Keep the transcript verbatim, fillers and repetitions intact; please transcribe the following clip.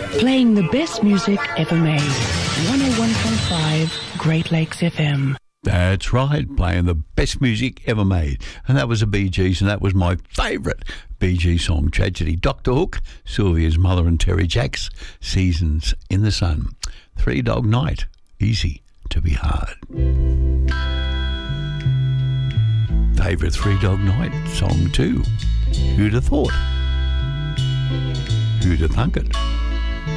Playing the best music ever made. one oh one point five Great Lakes F M. That's right, playing the best music ever made. And that was the Bee Gees, and that was my favourite Bee Gees song, Tragedy. Doctor Hook, Sylvia's mother and Terry Jacks, Seasons in the Sun. Three Dog Night, Easy to be Hard. Favourite Three Dog Night song too. Who'd have thought? Who'd have thunk it?